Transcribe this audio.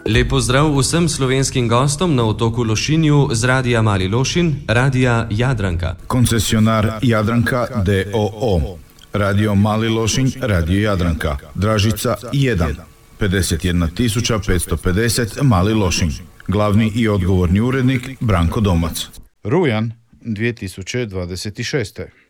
Lep pozdrav vsem slovenskim gostom na otoku Lošinju z Radia Mali Lošin, Radia Jadranka. Koncesionar Jadranka d.o.o. Radio Mali Lošinj, Radio Jadranka. Dražica 1. 51.550 Mali Lošinj. Glavni i odgovorni urednik Branko Domac. Rujan 2026.